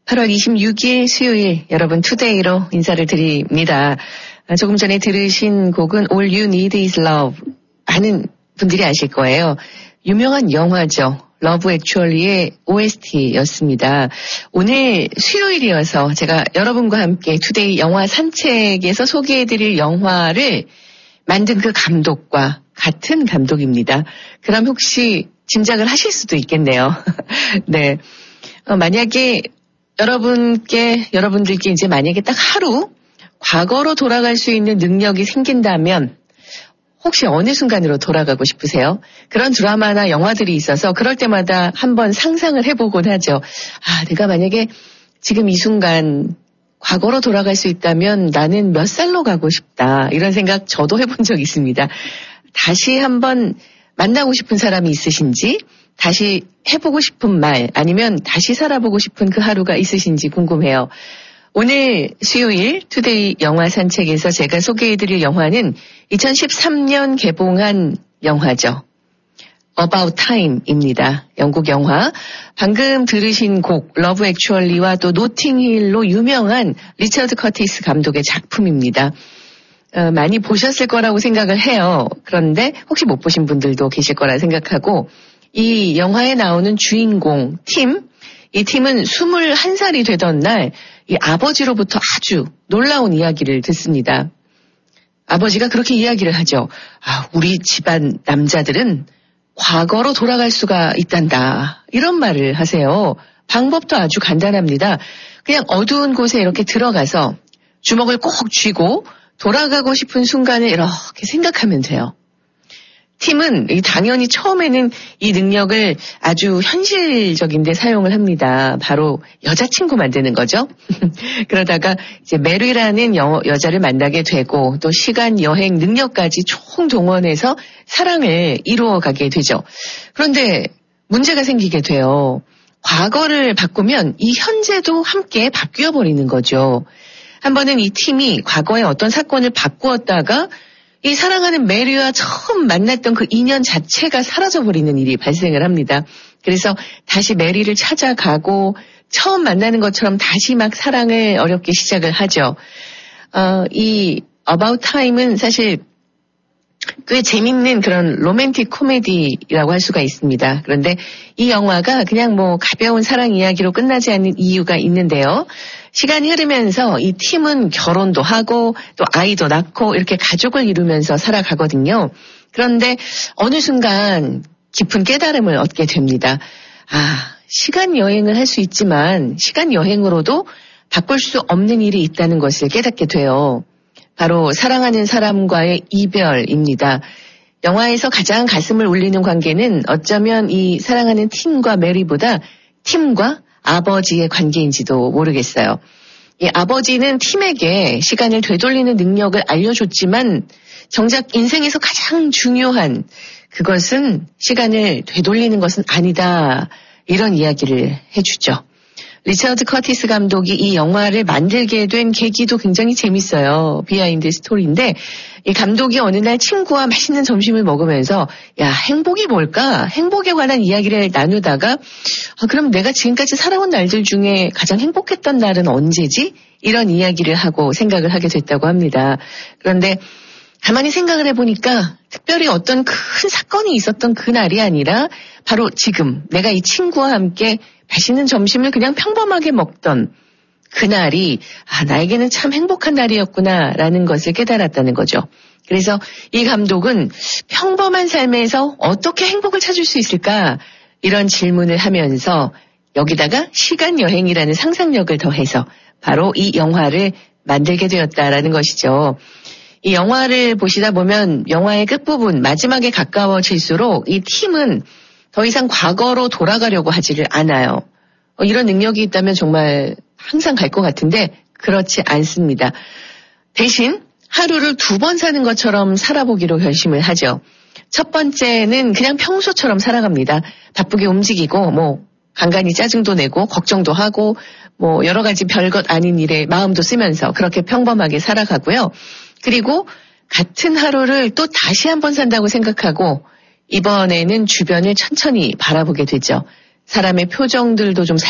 8월 26일 수요일 여러분 투데이로 인사를 드립니다. 조금 전에 들으신 곡은 All You Need Is Love. 많은 분들이 아실 거예요. 유명한 영화죠. 러브 액츄얼리의 OST였습니다. 오늘 수요일이어서 제가 여러분과 함께 투데이 영화 산책에서 소개해드릴 영화를 만든 그 감독과 같은 감독입니다. 그럼 혹시 짐작을 하실 수도 있겠네요. 네. 만약에 여러분들께 이제 만약에 딱 하루 과거로 돌아갈 수 있는 능력이 생긴다면 혹시 어느 순간으로 돌아가고 싶으세요? 그런 드라마나 영화들이 있어서 그럴 때마다 한번 상상을 해보곤 하죠. 내가 만약에 지금 이 순간 과거로 돌아갈 수 있다면 나는 몇 살로 가고 싶다. 이런 생각 저도 해본 적 있습니다. 다시 한번 만나고 싶은 사람이 있으신지, 다시 해보고 싶은 말, 아니면 다시 살아보고 싶은 그 하루가 있으신지 궁금해요. 오늘 수요일 투데이 영화 산책에서 제가 소개해드릴 영화는 2013년 개봉한 영화죠. About Time입니다. 영국 영화. 방금 들으신 곡 러브 액츄얼리와 또 노팅힐로 유명한 리처드 커티스 감독의 작품입니다. 많이 보셨을 거라고 생각을 해요. 그런데 혹시 못 보신 분들도 계실 거라 생각하고 이 영화에 나오는 주인공 이 팀은 21살이 되던 날 이 아버지로부터 아주 놀라운 이야기를 듣습니다. 아버지가 그렇게 이야기를 하죠. 우리 집안 남자들은 과거로 돌아갈 수가 있단다. 이런 말을 하세요. 방법도 아주 간단합니다. 그냥 어두운 곳에 이렇게 들어가서 주먹을 꼭 쥐고 돌아가고 싶은 순간을 이렇게 생각하면 돼요. 팀은 당연히 처음에는 이 능력을 아주 현실적인데 사용을 합니다. 바로 여자친구 만드는 거죠. 그러다가 이제 메리라는 여자를 만나게 되고 또 시간 여행 능력까지 총동원해서 사랑을 이루어가게 되죠. 그런데 문제가 생기게 돼요. 과거를 바꾸면 이 현재도 함께 바뀌어 버리는 거죠. 한 번은 이 팀이 과거의 어떤 사건을 바꾸었다가 이 사랑하는 메리와 처음 만났던 그 인연 자체가 사라져버리는 일이 발생을 합니다. 그래서 다시 메리를 찾아가고 처음 만나는 것처럼 다시 막 사랑을 어렵게 시작을 하죠. 이 About Time은 사실 꽤 재밌는 그런 로맨틱 코미디라고 할 수가 있습니다. 그런데 이 영화가 그냥 가벼운 사랑 이야기로 끝나지 않는 이유가 있는데요. 시간이 흐르면서 이 팀은 결혼도 하고 또 아이도 낳고 이렇게 가족을 이루면서 살아가거든요. 그런데 어느 순간 깊은 깨달음을 얻게 됩니다. 시간 여행을 할 수 있지만 시간 여행으로도 바꿀 수 없는 일이 있다는 것을 깨닫게 돼요. 바로 사랑하는 사람과의 이별입니다. 영화에서 가장 가슴을 울리는 관계는 어쩌면 이 사랑하는 팀과 메리보다 팀과 아버지의 관계인지도 모르겠어요. 이 아버지는 팀에게 시간을 되돌리는 능력을 알려줬지만 정작 인생에서 가장 중요한 그것은 시간을 되돌리는 것은 아니다. 이런 이야기를 해주죠. 리처드 커티스 감독이 이 영화를 만들게 된 계기도 굉장히 재밌어요. 비하인드 스토리인데 이 감독이 어느 날 친구와 맛있는 점심을 먹으면서 행복이 뭘까? 행복에 관한 이야기를 나누다가 그럼 내가 지금까지 살아온 날들 중에 가장 행복했던 날은 언제지? 이런 이야기를 하고 생각을 하게 됐다고 합니다. 그런데 가만히 생각을 해보니까 특별히 어떤 큰 사건이 있었던 그날이 아니라 바로 지금 내가 이 친구와 함께 맛있는 점심을 그냥 평범하게 먹던 그날이 나에게는 참 행복한 날이었구나라는 것을 깨달았다는 거죠. 그래서 이 감독은 평범한 삶에서 어떻게 행복을 찾을 수 있을까 이런 질문을 하면서 여기다가 시간 여행이라는 상상력을 더해서 바로 이 영화를 만들게 되었다라는 것이죠. 이 영화를 보시다 보면 영화의 끝부분 마지막에 가까워질수록 이 팀은 더 이상 과거로 돌아가려고 하지를 않아요. 이런 능력이 있다면 정말 항상 갈 것 같은데 그렇지 않습니다. 대신 하루를 2번 사는 것처럼 살아보기로 결심을 하죠. 첫 번째는 그냥 평소처럼 살아갑니다. 바쁘게 움직이고 간간히 짜증도 내고 걱정도 하고 여러 가지 별것 아닌 일에 마음도 쓰면서 그렇게 평범하게 살아가고요. 그리고 같은 하루를 또 다시 한번 산다고 생각하고 이번에는 주변을 천천히 바라보게 되죠. 사람의 표정들도 좀